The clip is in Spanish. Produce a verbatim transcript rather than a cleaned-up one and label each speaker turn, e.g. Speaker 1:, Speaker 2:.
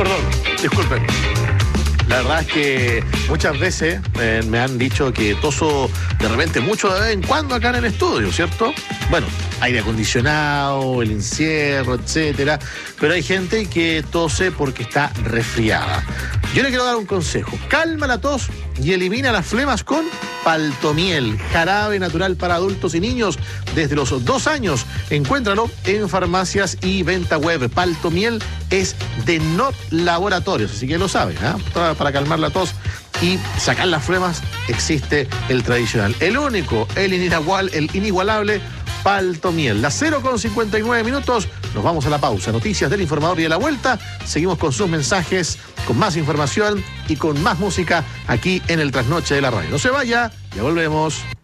Speaker 1: Perdón, disculpen. La verdad es que muchas veces eh, me han dicho que toso de repente mucho de vez en cuando acá en el estudio, ¿cierto? Bueno, aire acondicionado, el encierro, etcétera. Pero hay gente que tose porque está resfriada. Yo le quiero dar un consejo. Calma la tos y elimina las flemas con Paltomiel, jarabe natural para adultos y niños desde los dos años. Encuéntralo en farmacias y venta web. Paltomiel es de Not Laboratorios, así que lo sabes, ¿eh? Para, para calmar la tos y sacar las flemas existe el tradicional, el único, el inigual, el inigualable Paltomiel. Las cero con cincuenta y nueve minutos, nos vamos a la pausa. Noticias del Informador y de la vuelta. Seguimos con sus mensajes, con más información y con más música aquí en el Trasnoche de la Radio. No se vaya, ya volvemos.